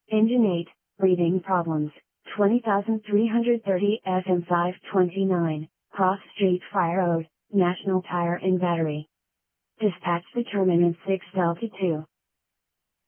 Engine 8, breathing problems, 20,330 FM 529, Cross Street Fire Road, National Tire and Battery. Dispatch determinant 6 Delta 2.